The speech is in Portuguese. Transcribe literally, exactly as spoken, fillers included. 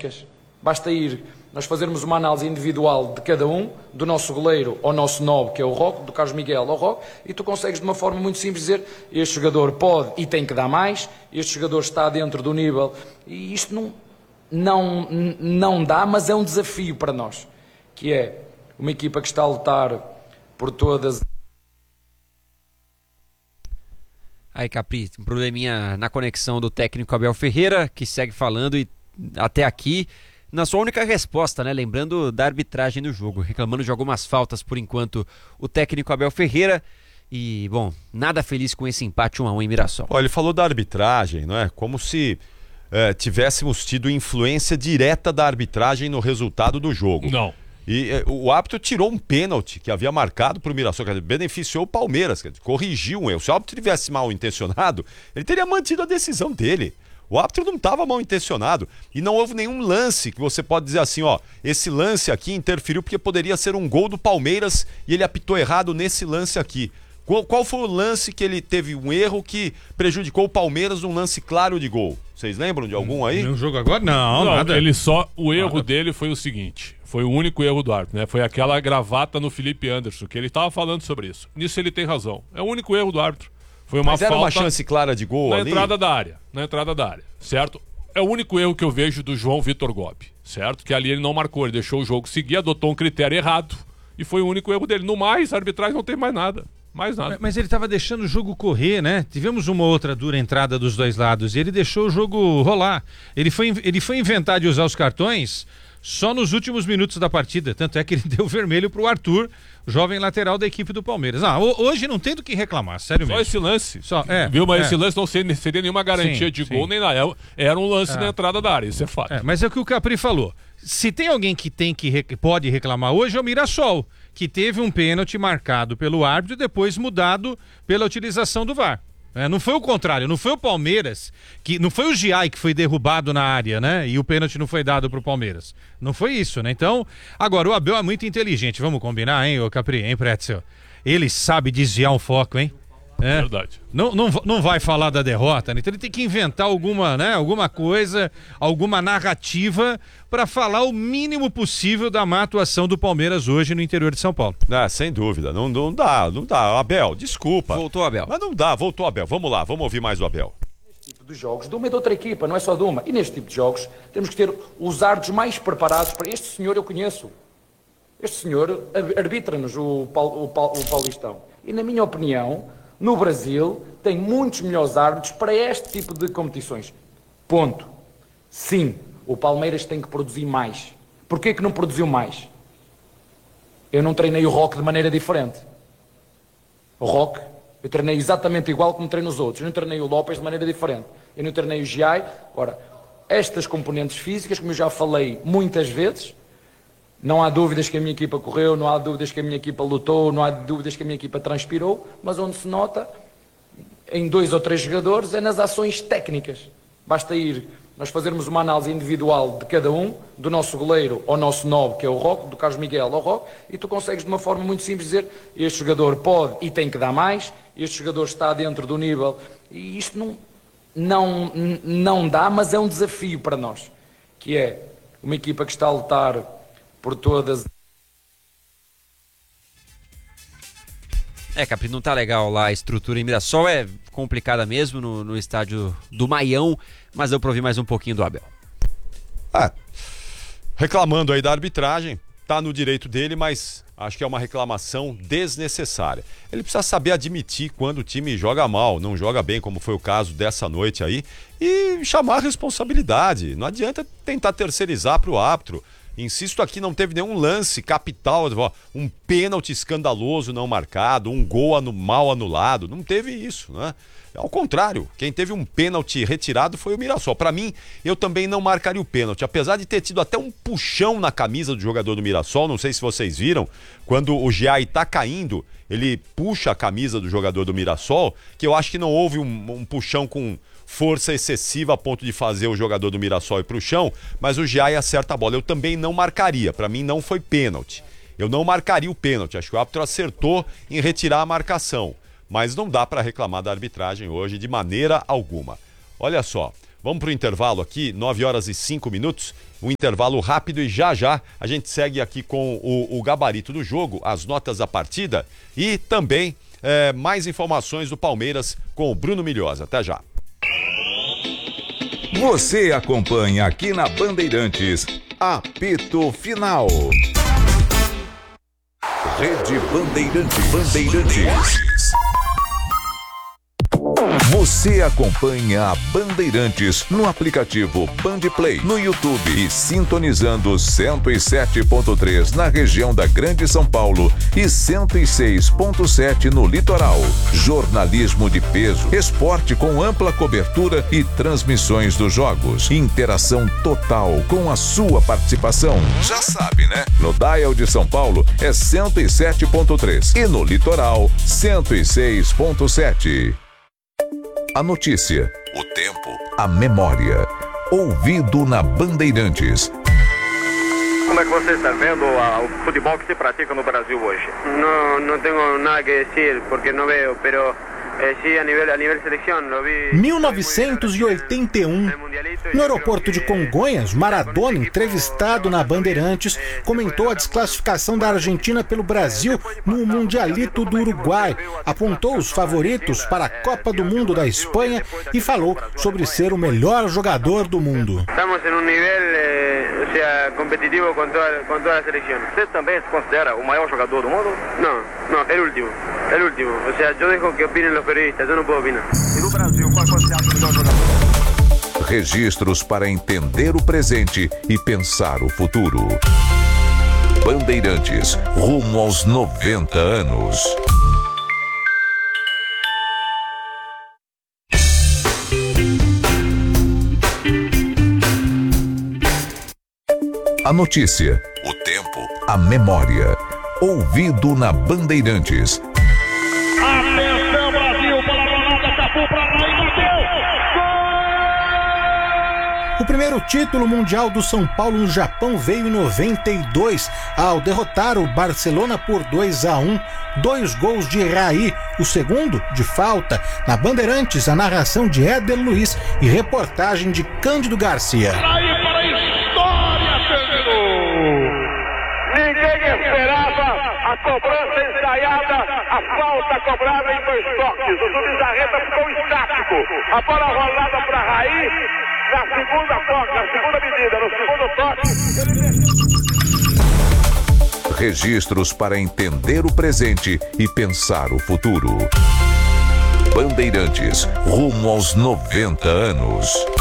estatísticas. Basta ir, nós fazermos uma análise individual de cada um, do nosso goleiro ao nosso nobre, que é o Roque, do Carlos Miguel ao Roque, e tu consegues de uma forma muito simples dizer este jogador pode e tem que dar mais, este jogador está dentro do nível, e isto não, não, não dá, mas é um desafio para nós, que é uma equipa que está a lutar por todas... Aí, Capri, um probleminha na conexão do técnico Abel Ferreira, que segue falando e até aqui... Na sua única resposta, né? Lembrando da arbitragem do jogo, reclamando de algumas faltas por enquanto o técnico Abel Ferreira e, bom, nada feliz com esse empate um a um em Mirassol. Olha, ele falou da arbitragem, não é? Como se é, tivéssemos tido influência direta da arbitragem no resultado do jogo. Não. E é, o árbitro tirou um pênalti que havia marcado para o Mirassol, quer dizer, beneficiou o Palmeiras, quer dizer, corrigiu um erro. Se o árbitro tivesse mal intencionado, ele teria mantido a decisão dele. O árbitro não estava mal intencionado e não houve nenhum lance que você pode dizer assim, ó, esse lance aqui interferiu porque poderia ser um gol do Palmeiras e ele apitou errado nesse lance aqui. Qual, qual foi o lance que ele teve um erro que prejudicou o Palmeiras num lance claro de gol? Vocês lembram de algum aí? No jogo agora? Não, não nada. Ele só, o erro nada. dele foi o seguinte, foi o único erro do árbitro, né? Foi aquela gravata no Felipe Anderson, que ele estava falando sobre isso. Nisso ele tem razão. É o único erro do árbitro. Foi uma Mas era falta uma chance clara de gol na ali? entrada da área, na entrada da área, certo? É o único erro que eu vejo do João Vitor Gobi, certo? Que ali ele não marcou, ele deixou o jogo seguir, adotou um critério errado e foi o único erro dele. No mais, a arbitragem não tem mais nada, mais nada. Mas ele estava deixando o jogo correr, né? Tivemos uma outra dura entrada dos dois lados e ele deixou o jogo rolar. Ele foi, ele foi inventar de usar os cartões só nos últimos minutos da partida, tanto é que ele deu vermelho pro Arthur, jovem lateral da equipe do Palmeiras. Ah, hoje não tem do que reclamar, sério Só mesmo. Só esse lance, Só, é, viu? Mas é. esse lance não seria, seria nenhuma garantia sim, de gol, sim. nem nada. Era um lance é. na entrada da área, isso é fato. É, mas é o que o Capri falou. Se tem alguém que, tem que pode reclamar hoje é o Mirassol, que teve um pênalti marcado pelo árbitro e depois mudado pela utilização do V A R. É, não foi o contrário, não foi o Palmeiras, que não foi o Giai que foi derrubado na área, né? E o pênalti não foi dado pro Palmeiras. Não foi isso, né? Então, agora o Abel é muito inteligente, vamos combinar, hein, ô Capri, hein, Pretzel? Ele sabe desviar um foco, hein? É. Verdade. Não, não, não vai falar da derrota, né? Então ele tem que inventar alguma, né, alguma coisa, alguma narrativa para falar o mínimo possível da má atuação do Palmeiras hoje no interior de São Paulo. Ah, sem dúvida, não, não dá, não dá. Abel, desculpa. Voltou, Abel. Mas não dá, voltou, Abel. Vamos lá, vamos ouvir mais o Abel. Neste tipo de jogos, de uma e de outra equipa, não é só de uma. E neste tipo de jogos, temos que ter os árbitros mais preparados para... Este senhor eu conheço. Este senhor arbitra-nos o, o, o Paulistão. E na minha opinião... No Brasil, tem muitos melhores árbitros para este tipo de competições. Ponto. Sim, o Palmeiras tem que produzir mais. Porquê que não produziu mais? Eu não treinei o Roque de maneira diferente. O Roque, eu treinei exatamente igual como treino os outros. Eu não treinei o Lopes de maneira diferente. Eu não treinei o Giai. Ora, estas componentes físicas, como eu já falei muitas vezes, não há dúvidas que a minha equipa correu, não há dúvidas que a minha equipa lutou, não há dúvidas que a minha equipa transpirou, mas onde se nota, em dois ou três jogadores, é nas ações técnicas. Basta ir, nós fazermos uma análise individual de cada um, do nosso goleiro ao nosso nobre, que é o Roque, do Carlos Miguel ao Roque, e tu consegues de uma forma muito simples dizer este jogador pode e tem que dar mais, este jogador está dentro do nível, e isto não, não, não dá, mas é um desafio para nós, que é uma equipa que está a lutar por todas. É, Capri, não tá legal lá a estrutura em Mirassol, é complicada mesmo no, no estádio do Maião, mas eu provi mais um pouquinho do Abel. Ah, reclamando aí da arbitragem, tá no direito dele, mas acho que é uma reclamação desnecessária. Ele precisa saber admitir quando o time joga mal, não joga bem, como foi o caso dessa noite aí, e chamar a responsabilidade. Não adianta tentar terceirizar pro árbitro. Insisto aqui, não teve nenhum lance capital, um pênalti escandaloso não marcado, um gol anu- mal anulado, não teve isso, né? Ao contrário, quem teve um pênalti retirado foi o Mirassol. Para mim, eu também não marcaria o pênalti, apesar de ter tido até um puxão na camisa do jogador do Mirassol, não sei se vocês viram, quando o Giai tá caindo, ele puxa a camisa do jogador do Mirassol, que eu acho que não houve um, um puxão com força excessiva a ponto de fazer o jogador do Mirassol ir pro chão, mas o Giai acerta a bola. Eu também não marcaria, para mim não foi pênalti. Eu não marcaria o pênalti, acho que o árbitro acertou em retirar a marcação, mas não dá para reclamar da arbitragem hoje de maneira alguma. Olha só, vamos pro intervalo aqui, nove horas e cinco minutos, um intervalo rápido e já já a gente segue aqui com o, o gabarito do jogo, as notas da partida e também é, mais informações do Palmeiras com o Bruno Milhosa. Até já. Você acompanha aqui na Bandeirantes, apito final. Rede Bandeirantes. Bandeirantes. Você acompanha a Bandeirantes no aplicativo Bandplay, no YouTube e sintonizando cento e sete ponto três na região da Grande São Paulo e cento e seis ponto sete no litoral. Jornalismo de peso, esporte com ampla cobertura e transmissões dos jogos. Interação total com a sua participação. Já sabe, né? No dial de São Paulo é cento e sete ponto três e no litoral cento e seis ponto sete. A notícia, o tempo, a memória. Ouvido na Bandeirantes. Como é que você está vendo a, o futebol que se pratica no Brasil hoje? Não, não tenho nada que dizer porque não vejo, pero eh, sí, a nível a nível seleção, lo vi. mil novecentos e oitenta e um. No aeroporto de Congonhas, Maradona, entrevistado na Bandeirantes, comentou a desclassificação da Argentina pelo Brasil no Mundialito do Uruguai, apontou os favoritos para a Copa do Mundo da Espanha e falou sobre ser o melhor jogador do mundo. Estamos em um nível, eh, ou seja, competitivo com toda, com toda a seleção. Você também se considera o maior jogador do mundo? Não, não, é o último, é o último. Ou seja, eu deixo que opinem os periodistas, eu não posso opinar. E no Brasil, qual você acha o melhor jogador? Registros para entender o presente e pensar o futuro. Bandeirantes, rumo aos noventa anos. A notícia, o tempo, a memória. Ouvido na Bandeirantes. Atenção, Brasil, para a Ronaldo, Cafu para lá e bateu! O primeiro título mundial do São Paulo no Japão veio em noventa e dois, ao derrotar o Barcelona por dois a um. Dois gols de Raí, o segundo de falta. Na Bandeirantes, a narração de Éder Luiz e reportagem de Cândido Garcia. Raí para a história, terminou! Ninguém esperava a cobrança ensaiada, a falta cobrada em dois toques. O Subizarreta ficou estático. A bola rolada para Raí. Na segunda toque, na segunda medida, no segundo toque. Registros para entender o presente e pensar o futuro. Bandeirantes, rumo aos noventa anos.